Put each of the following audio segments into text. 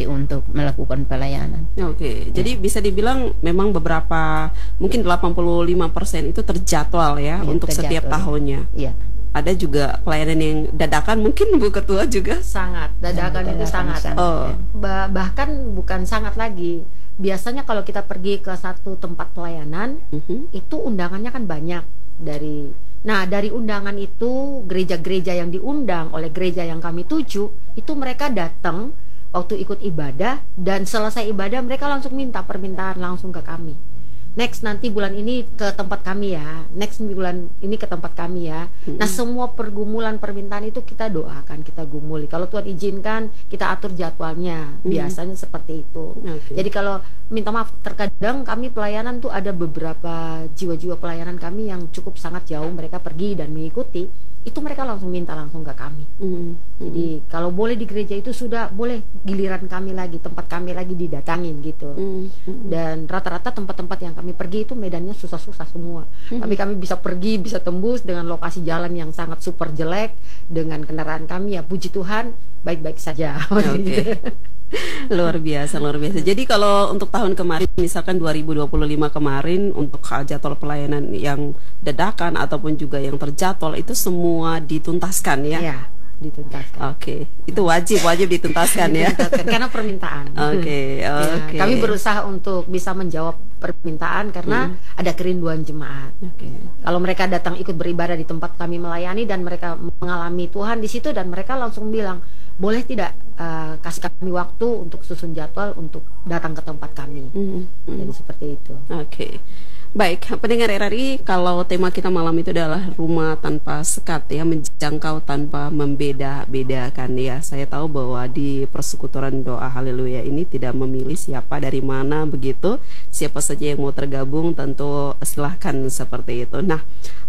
sendiri untuk melakukan pelayanan. Oke, jadi bisa dibilang memang beberapa, mungkin 85% itu terjadwal ya, untuk setiap terjadwal. tahunnya. Iya. Ada juga pelayanan yang dadakan, mungkin Bu Ketua juga. Sangat, dadakan itu sangat. Oh. Bahkan bukan sangat lagi. Biasanya kalau kita pergi ke satu tempat pelayanan, itu undangannya kan banyak dari undangan itu, gereja-gereja yang diundang oleh gereja yang kami tuju, itu mereka datang waktu ikut ibadah, dan selesai ibadah mereka langsung minta permintaan langsung ke kami. Next nanti bulan ini ke tempat kami ya, next bulan ini ke tempat kami ya. Nah, semua pergumulan permintaan itu kita doakan, kita gumuli. Kalau Tuhan izinkan, kita atur jadwalnya. Biasanya seperti itu. Jadi kalau minta maaf, terkadang kami pelayanan tuh ada beberapa jiwa-jiwa pelayanan kami yang cukup sangat jauh, mereka pergi dan mengikuti. Itu mereka langsung minta langsung ke kami. Jadi kalau boleh di gereja itu sudah boleh, giliran kami lagi, tempat kami lagi didatangin gitu. Dan rata-rata tempat-tempat yang kami pergi itu medannya susah-susah semua. Tapi kami bisa pergi, bisa tembus dengan lokasi jalan yang sangat super jelek, dengan kendaraan kami ya puji Tuhan baik-baik saja. Oke. Luar biasa, luar biasa. Jadi kalau untuk tahun kemarin, misalkan 2025 kemarin, untuk jadwal pelayanan yang dadakan ataupun juga yang terjadwal, itu semua dituntaskan ya? Iya, dituntaskan. Oke, itu wajib dituntaskan ya? Dituntaskan, karena permintaan. Oke. Kami berusaha untuk bisa menjawab permintaan karena ada kerinduan jemaat. Kalau mereka datang ikut beribadah di tempat kami melayani dan mereka mengalami Tuhan di situ, dan mereka langsung bilang, boleh tidak kasih kami waktu untuk susun jadwal untuk datang ke tempat kami. Jadi seperti itu. Oke. Baik, pendengar RRI, kalau tema kita malam itu adalah rumah tanpa sekat ya, menjangkau tanpa membeda-bedakan ya. Saya tahu bahwa di persekutuan doa haleluya ini tidak memilih siapa dari mana begitu, siapa saja yang mau tergabung tentu silahkan seperti itu. Nah,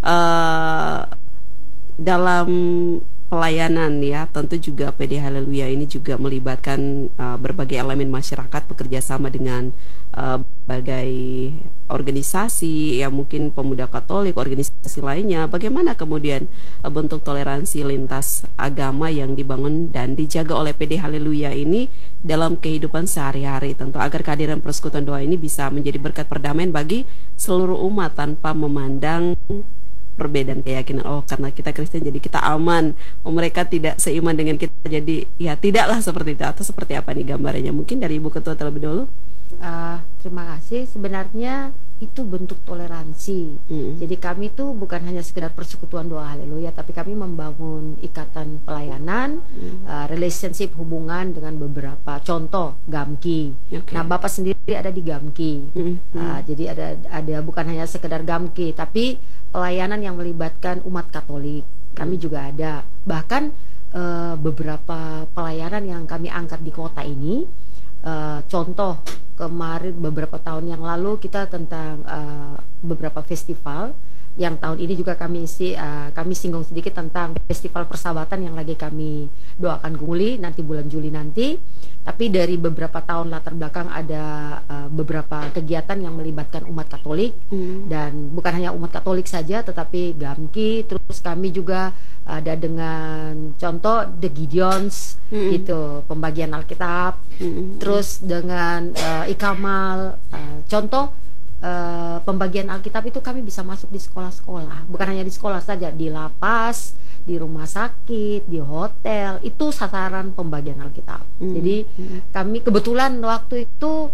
dalam pelayanan ya, tentu juga PD Haleluya ini juga melibatkan berbagai elemen masyarakat, bekerja sama dengan berbagai organisasi ya, mungkin pemuda Katolik, organisasi lainnya. Bagaimana kemudian bentuk toleransi lintas agama yang dibangun dan dijaga oleh PD Haleluya ini dalam kehidupan sehari-hari, tentu agar kehadiran persekutuan doa ini bisa menjadi berkat perdamaian bagi seluruh umat tanpa memandang perbedaan keyakinan. Oh, karena kita Kristen jadi kita aman, oh mereka tidak seiman dengan kita, jadi ya tidaklah seperti itu. Atau seperti apa nih gambarannya? Mungkin dari Ibu Ketua terlebih dulu. Terima kasih. Sebenarnya itu bentuk toleransi. Jadi kami tuh bukan hanya sekedar persekutuan doa haleluya, tapi kami membangun ikatan pelayanan, relationship, hubungan dengan beberapa contoh Gamki. Nah, Bapak sendiri ada di Gamki. Jadi ada bukan hanya sekedar Gamki, tapi pelayanan yang melibatkan umat Katolik. Kami juga ada. Bahkan beberapa pelayanan yang kami angkat di kota ini, contoh kemarin beberapa tahun yang lalu kita tentang beberapa festival, yang tahun ini juga kami singgung sedikit tentang festival persahabatan yang lagi kami doakan gumuli nanti bulan Juli nanti. Tapi dari beberapa tahun latar belakang ada beberapa kegiatan yang melibatkan umat Katolik, dan bukan hanya umat Katolik saja, tetapi Gamki, terus kami juga ada dengan contoh The Gideons, gitu, pembagian Alkitab, terus dengan Ikamal, contoh pembagian Alkitab itu kami bisa masuk di sekolah-sekolah, bukan hanya di sekolah saja, di lapas, di rumah sakit, di hotel, itu sasaran pembagian Alkitab. Jadi kami kebetulan waktu itu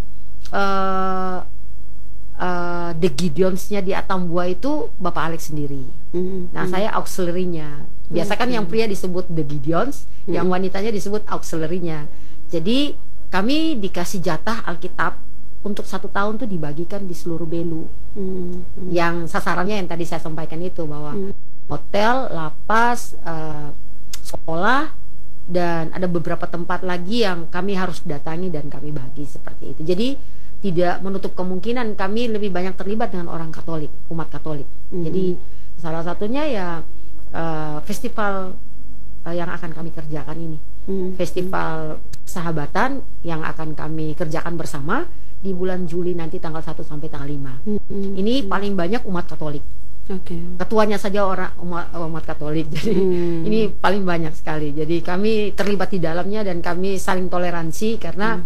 The Gideons-nya di Atambua itu Bapak Alex sendiri. Nah, saya auxiliary-nya. Biasa kan yang pria disebut The Gideons, yang wanitanya disebut auxiliary-nya. Jadi kami dikasih jatah Alkitab untuk 1 tahun tuh dibagikan di seluruh Belu. Yang sasarannya yang tadi saya sampaikan itu, bahwa hotel, lapas, sekolah, dan ada beberapa tempat lagi yang kami harus datangi dan kami bagi seperti itu. Jadi tidak menutup kemungkinan kami lebih banyak terlibat dengan orang Katolik, umat Katolik. Jadi salah satunya ya festival yang akan kami kerjakan ini, festival sahabatan yang akan kami kerjakan bersama di bulan Juli nanti tanggal 1 sampai tanggal 5. Ini paling banyak umat Katolik. Ketuanya saja orang umat Katolik. Jadi ini paling banyak sekali. Jadi kami terlibat di dalamnya dan kami saling toleransi karena